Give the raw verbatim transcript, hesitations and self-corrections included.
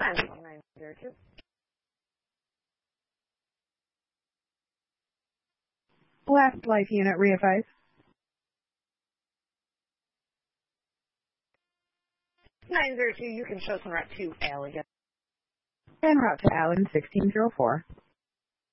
nine zero two. Last life unit readvise. nine zero two, you can show some route to Al again. En route to Allen sixteen zero four.